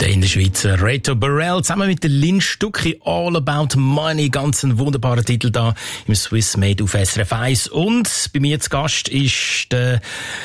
Der Innerschweizer Reto Burrell zusammen mit der Lynn Stucki, All About Money, ganz ein wunderbarer Titel da im Swiss Made auf SRF 1. Und bei mir zu Gast ist der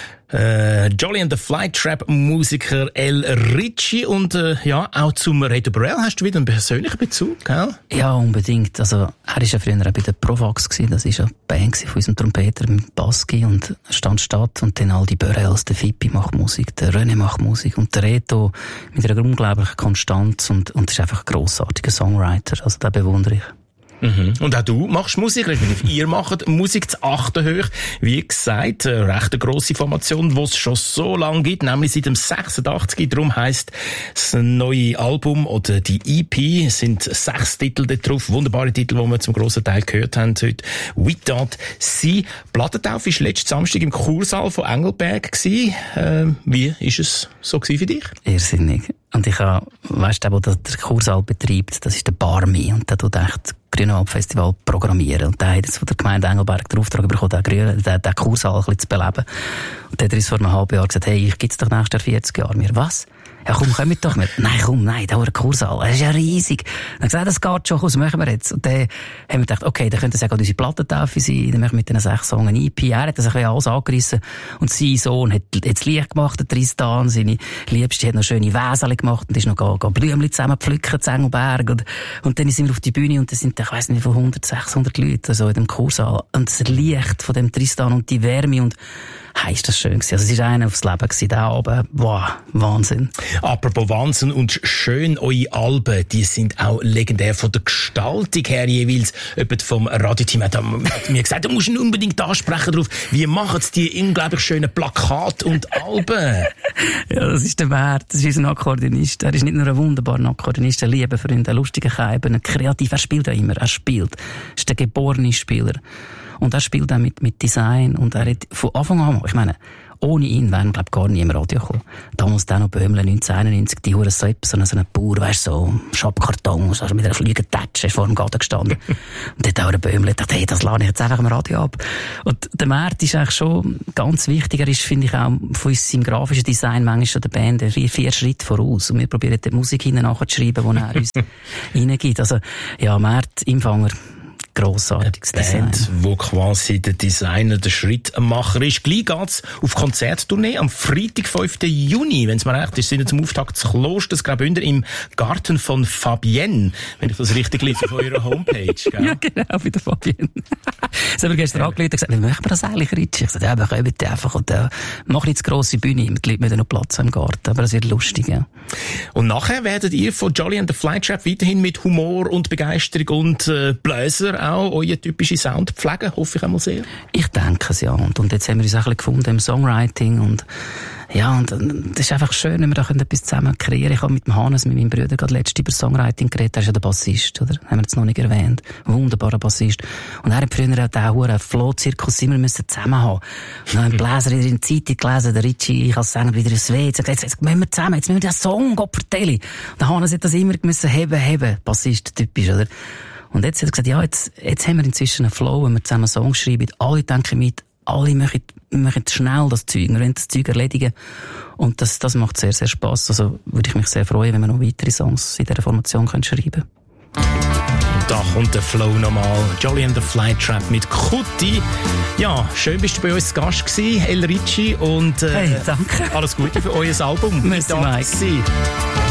Jolly and the Flytrap Musiker El Ritchie und ja, auch zum Reto Burrell hast du wieder einen persönlichen Bezug, gell? Ja, unbedingt. Also er war ja früher auch bei der Provax gewesen. Das war ja die Band von unserem Trompeter mit Baski und stand statt und dann all die Burrells, der Fippi macht Musik, der René macht Musik und der Reto mit einer unglaublichen Konstanz und ist einfach ein grossartiger Songwriter. Also den bewundere ich. Mhm. Und auch du machst Musik, respektive ihr macht Musik zu Achtenhöch. Wie gesagt, eine recht grosse Formation, die es schon so lange gibt, nämlich seit dem 86. Darum heisst das neue Album oder die EP, es sind 6 Titel da drauf, wunderbare Titel, die wir zum grossen Teil gehört haben heute. We Don't See. Plattentaufe war letzten Samstag im Kursaal von Engelberg gewesen. Wie ist es so gewesen für dich? Irrsinnig. Und ich habe, weißt du, der Kursaal betreibt, das ist der Barmi und der tut echt Grünwald-Festival programmieren. Und der hat jetzt von der Gemeinde Engelberg den Auftrag bekommen, den Kursaal ein bisschen zu beleben. Und der hat uns vor einem halben Jahr gesagt, hey, ich gibt's doch nächstes Jahr 40 Jahre. Wir, was? Ja, komm, kommt doch mit. Nein, da war ein Kursaal. Das ist ja riesig. Dann haben gesagt, das geht schon, was machen wir jetzt? Und dann haben wir gedacht, okay, dann könnte es ja gerade unsere Plattentaufe sein, dann machen wir mit diesen 6 Songs eine EP. Er hat das ein bisschen alles angerissen. Und sein Sohn hat das Licht gemacht, der Tristan, seine Liebste hat noch schöne Wäseli gemacht und ist noch Blümchen zusammen pflücken, zu Engelberg. Und dann sind wir auf die Bühne und da sind, ich weiss nicht, von 100, 600 Leute, so in dem Kursaal. Und das Licht von dem Tristan und die Wärme und, hey, ist das schön gewesen. Also, es war einer aufs Leben gewesen, der Abend. Wow, Wahnsinn. Apropos Wahnsinn und schön, eure Alben, die sind auch legendär von der Gestaltung her jeweils. Jemand vom Radioteam hat mir gesagt, du musst ihn unbedingt ansprechen drauf. Wie machen sie die unglaublich schönen Plakate und Alben? Ja, das ist der Wert. Das ist unser Akkordeonist. Er ist nicht nur ein wunderbarer Akkordeonist, ein lieber Freund, ein lustiger Keiber, ein kreativ. Er spielt auch immer. Er spielt. Er ist der geborene Spieler. Und er spielt auch mit Design und er hat von Anfang an, ich meine, ohne ihn wären, glaub gar nie im Radio gekommen. Damals dann noch Böhmle, 1991, die Hure so ein Bauer, weisst so, Schapkarton, so mit einer Flügeltätsche, ist vor dem Garten gestanden. Und dort auch der Böhmle dachte, hey, das lade ich jetzt einfach im Radio ab. Und der Mert ist eigentlich schon ganz wichtig. Er ist, finde ich, auch von unserem grafischen Design manchmal schon der Band 4 Schritte voraus. Und wir probieren die Musik hinten nachzuschreiben, die er uns reingibt. Also, ja, Mert, Empfänger, grossartiges Design. Wo quasi der Designer der Schrittmacher ist. Gleich geht's auf Konzerttournee am Freitag, 5. Juni, wenn es mir recht ist, sind wir zum Auftakt des Klosters Graubünden im Garten von Fabienne, wenn ich das richtig lese auf eurer Homepage. Gell? Ja, genau, bei der Fabienne. Das haben wir gestern angerufen und gesagt, wie machen wir das eigentlich, Ritchie? Ich sagte, ja, wir kommen einfach und mach nicht zu grosse Bühne, mit Leuten müssen noch Platz im Garten, aber das wird lustig, ja. Und nachher werdet ihr von Jolly and the Flytrap weiterhin mit Humor und Begeisterung und Bläser auch euren typischen Sound pflegen, hoffe ich einmal sehr. Ich denke es, ja. Und jetzt haben wir uns auch ein bisschen gefunden im Songwriting und ja, und das ist einfach schön, wenn wir da etwas zusammen kreieren. Ich habe mit dem Hannes, mit meinem Bruder, gerade letztens über Songwriting geredet. Er ist ja der Bassist, oder? Haben wir jetzt noch nicht erwähnt. Wunderbarer Bassist. Und er hat früher auch einen Flohzirkus immer zusammen haben. Und dann haben Bläser in der Zeitung gelesen, der Ritchie, ich als Sänger wieder ins WC, gesagt, jetzt müssen wir zusammen, jetzt müssen wir den Song vertellen. Und der Hannes hat das immer heben. Bassist, typisch, oder? Und jetzt hat er gesagt, ja, jetzt haben wir inzwischen einen Flow, wenn wir zusammen Songs schreiben. Alle denken mit, alle machen schnell das Zeug, wir wollen das Zeug erledigen. Und das macht sehr, sehr Spass. Also würde ich mich sehr freuen, wenn wir noch weitere Songs in dieser Formation schreiben können. Und da kommt der Flow nochmal. Jolly and the Flytrap mit Kutti. Ja, schön bist du bei uns zu Gast gewesen, El Ritchie. Und hey, danke. Alles Gute für euer Album. Merci, Mike.